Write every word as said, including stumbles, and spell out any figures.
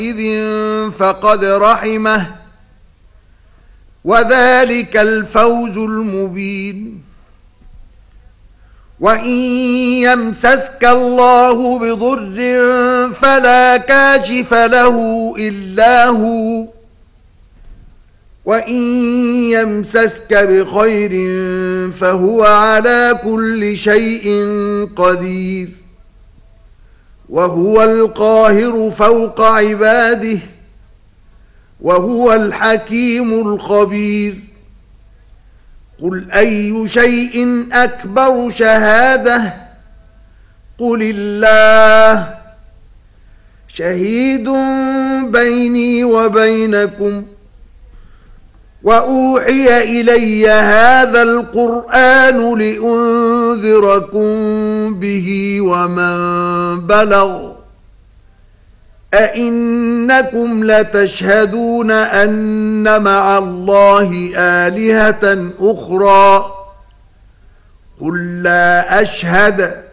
إذ فقد رحمه وذلك الفوز المبين. وإن يمسسك الله بضر فلا كاشف له إلا هو وإن يمسسك بخير فهو على كل شيء قدير وهو القاهر فوق عباده وهو الحكيم الخبير. قل أي شيء أكبر شهادة قل الله شهيد بيني وبينكم وأوحي إلي هذا القرآن لأنذركم به ومن بلغ أئنكم لتشهدون أن مع الله آلهة أخرى قل لا أشهد